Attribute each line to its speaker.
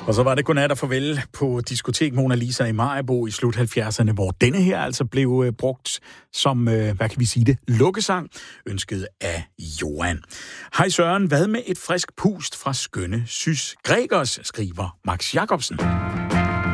Speaker 1: Og så var det godnat og farvel på diskotek Mona Lisa i Maribo i slut 70'erne, hvor denne her altså blev brugt som, hvad kan vi sige det, lukkesang, ønsket af Johan. Hej Søren, hvad med et frisk pust fra skønne Sys Gregers, skriver Max Jacobsen.